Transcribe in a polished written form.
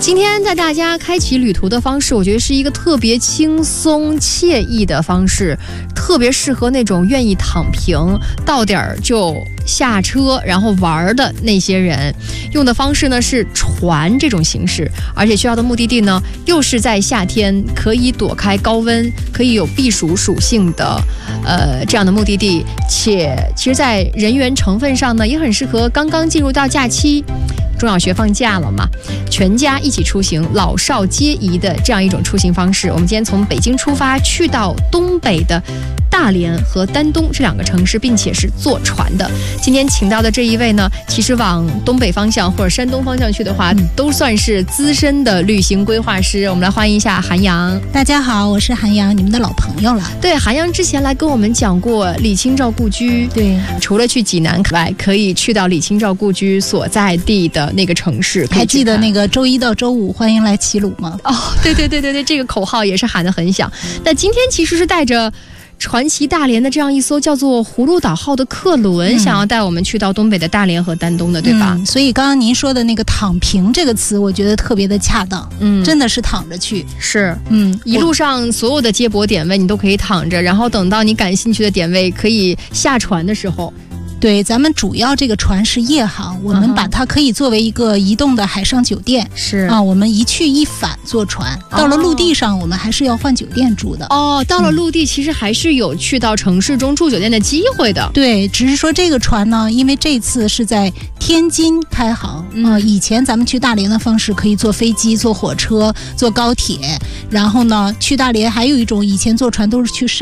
今天带大家开启旅途的方式，我觉得是一个特别轻松惬意的方式，特别适合那种愿意躺平到点儿就下车然后玩的那些人。用的方式呢是船这种形式，而且需要的目的地呢又是在夏天可以躲开高温，可以有避暑属性的这样的目的地，且其实在人员成分上呢也很适合刚刚进入到假期，中小学放假了嘛，全家一起出行，老少皆宜的这样一种出行方式。我们今天从北京出发，去到东北的大连和丹东这两个城市，并且是坐船的。今天请到的这一位呢，其实往东北方向或者山东方向去的话，都算是资深的旅行规划师。我们来欢迎一下韩阳。 大家好，我是韩阳，你们的老朋友了。 对，韩阳之前来跟我们讲过李清照故居。 对， 除了去济南外，可以去到李清照故居所在地的那个城市。 还记得那个周一到周五欢迎来齐鲁吗？ 哦，对，这个口号也是喊得很响。那今天其实是带着传奇大连的这样一艘叫做葫芦岛号的客轮，想要带我们去到东北的大连和丹东的，对吧？ 所以刚刚您说的那个躺平这个词，我觉得特别的恰当。真的是躺着去。 是，一路上所有的接驳点位你都可以躺着，然后等到你感兴趣的点位可以下船的时候。 对，咱们主要这个船是夜航，我们把它可以作为一个移动的海上酒店。 是啊，我们一去一返坐船，到了陆地上我们还是要换酒店住的。 到了陆地其实还是有去到城市中住酒店的机会的。 对，只是说这个船呢，因为这次是在天津开航，以前咱们去大连的方式可以坐飞机、坐火车、坐高铁，然后呢去大连还有一种以前坐船都是去